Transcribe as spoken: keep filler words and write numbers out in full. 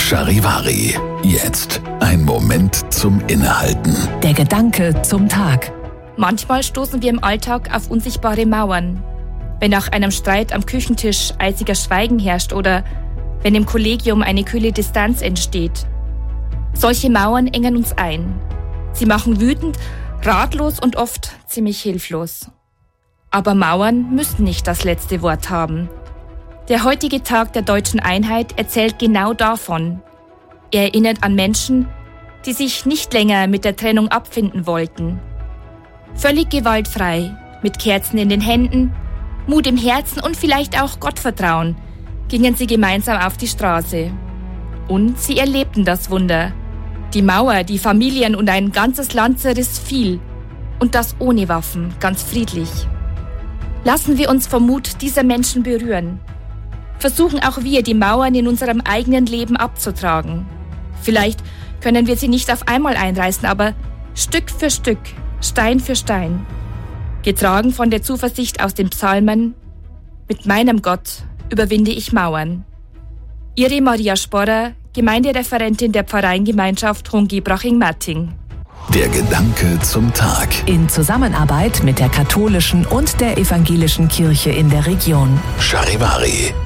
Charivari. Jetzt ein Moment zum Innehalten. Der Gedanke zum Tag. Manchmal stoßen wir im Alltag auf unsichtbare Mauern. Wenn nach einem Streit am Küchentisch eisiger Schweigen herrscht oder wenn im Kollegium eine kühle Distanz entsteht. Solche Mauern engen uns ein. Sie machen wütend, ratlos und oft ziemlich hilflos. Aber Mauern müssen nicht das letzte Wort haben. Der heutige Tag der deutschen Einheit erzählt genau davon. Er erinnert an Menschen, die sich nicht länger mit der Trennung abfinden wollten. Völlig gewaltfrei, mit Kerzen in den Händen, Mut im Herzen und vielleicht auch Gottvertrauen, gingen sie gemeinsam auf die Straße. Und sie erlebten das Wunder. Die Mauer, die Familien und ein ganzes Land zerriss, fiel. Und das ohne Waffen, ganz friedlich. Lassen wir uns vom Mut dieser Menschen berühren. Versuchen auch wir, die Mauern in unserem eigenen Leben abzutragen. Vielleicht können wir sie nicht auf einmal einreißen, aber Stück für Stück, Stein für Stein. Getragen von der Zuversicht aus den Psalmen, mit meinem Gott überwinde ich Mauern. Ihre Maria Sporrer, Gemeindereferentin der Pfarreiengemeinschaft Rungi-Braching-Matting. Der Gedanke zum Tag. In Zusammenarbeit mit der katholischen und der evangelischen Kirche in der Region. Charivari.